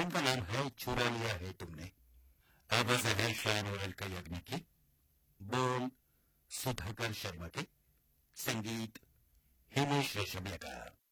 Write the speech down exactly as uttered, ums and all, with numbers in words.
Film का नाम है चुरा लिया है तुमने। आवाज है शान और अलका याग्निक की, बोल सुधाकर शर्मा के, संगीत हिमेश रेशमिया का।